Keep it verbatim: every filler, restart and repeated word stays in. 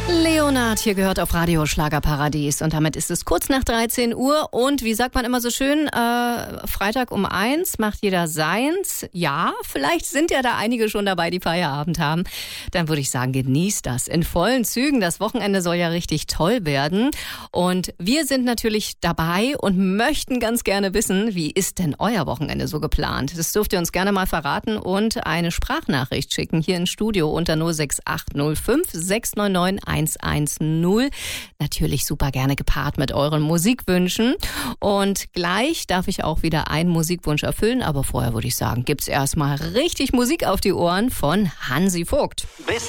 Leonard hier gehört auf Radio Schlagerparadies und damit ist es kurz nach dreizehn Uhr und wie sagt man immer so schön, äh, Freitag um eins macht jeder seins. Ja, vielleicht sind ja da einige schon dabei, die Feierabend haben. Dann würde ich sagen, genießt das in vollen Zügen. Das Wochenende soll ja richtig toll werden und wir sind natürlich dabei und möchten ganz gerne wissen, wie ist denn euer Wochenende so geplant? Das dürft ihr uns gerne mal verraten und eine Sprachnachricht schicken hier ins Studio unter null sechs acht null fünf sechs neun neun eins eins null. Natürlich super gerne gepaart mit euren Musikwünschen. Und gleich darf ich auch wieder einen Musikwunsch erfüllen. Aber vorher würde ich sagen, gibt's erstmal richtig Musik auf die Ohren von Hansi Vogt. Bis